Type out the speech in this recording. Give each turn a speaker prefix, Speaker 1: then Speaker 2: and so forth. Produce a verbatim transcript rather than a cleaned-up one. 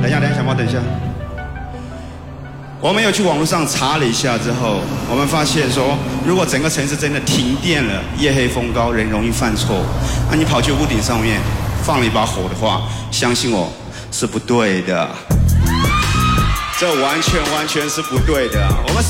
Speaker 1: 等一下，等一下，小猫，等一下。我们有去网络上查了一下之后，我们发现说，如果整个城市真的停电了，夜黑风高，人容易犯错，那你跑去屋顶上面放了一把火的话，相信我是不对的。这完全完全是不对的。我们